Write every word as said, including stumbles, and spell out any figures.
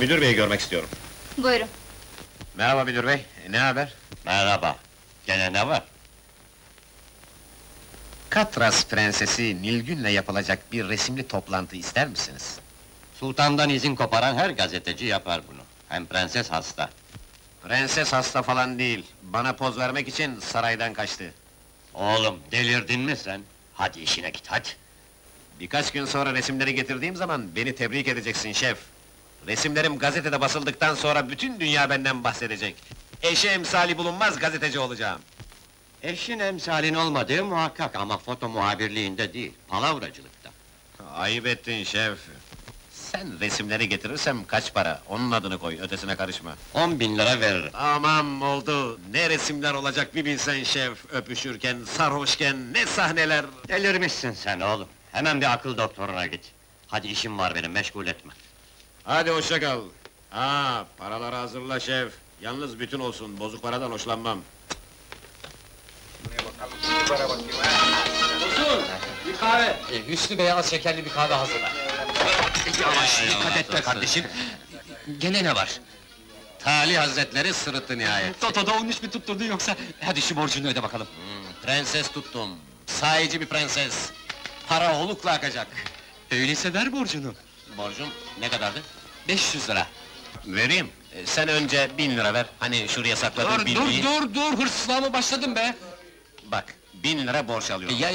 Müdür beyi görmek istiyorum. Buyurun. Merhaba müdür bey, ne haber? Merhaba. Gene ne var? Katras prensesi Nilgün'le yapılacak bir resimli toplantı ister misiniz? Sultandan izin koparan her gazeteci yapar bunu. Hem prenses hasta. Prenses hasta falan değil, bana poz vermek için saraydan kaçtı. Oğlum, delirdin mi sen? Hadi işine git, hadi! Birkaç gün sonra resimleri getirdiğim zaman beni tebrik edeceksin şef. Resimlerim gazetede basıldıktan sonra bütün dünya benden bahsedecek. Eşi emsali bulunmaz gazeteci olacağım. Eşin emsalin olmadığı muhakkak ama foto muhabirliğinde değil, palavracılıkta. Ayıp ettin şef. Sen resimleri getirirsem kaç para? Onun adını koy, ötesine karışma. On bin lira veririm. Tamam, oldu. Ne resimler olacak bir bilsen şef! Öpüşürken, sarhoşken, ne sahneler! Delirmişsin sen oğlum. Hemen bir akıl doktoruna git. Hadi işim var benim, meşgul etme. Hadi hoşça kal. Ha, paraları hazırla şef. Yalnız bütün olsun, bozuk paradan hoşlanmam. Bir kahve! E, Hüsnü Bey'e az şekerli bir kahve hazırla. Yavaş, Ay, dikkat et be nasılsın? kardeşim! Gene ne var? Talih hazretleri sırıttı nihayet. Toto'da on üç mi tutturdun yoksa? Hadi şu borcunu öde bakalım. Hmm, prenses tuttum. Sahici bir prenses. Para olukla akacak. Öyleyse ver borcunu. Borcum ne kadardı? beş yüz lira. Vereyim. E, sen önce bin lira ver. Hani şuraya sakladığım Dur, bin dur, bin. dur, dur! Hırsızlığa mı başladın be? Bak, bin lira borç alıyorum. Ya